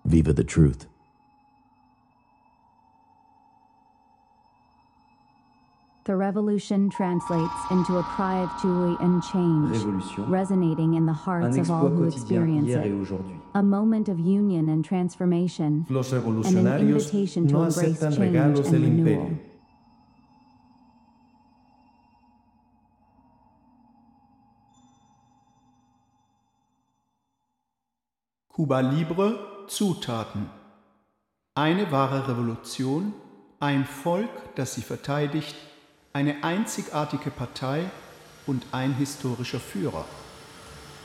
Viva the truth. The revolution translates into a cry of joy and change, Révolution, resonating in the un hearts of all exploit who quotidien experience hier et it. aujourd'hui. A moment of union and transformation, Los and an revolucionarios invitation to no embrace aceptan change regalos and del renewal. imperio. Cuba Libre Zutaten. Eine wahre Revolution, ein Volk, das sie verteidigt, eine einzigartige Partei und ein historischer Führer.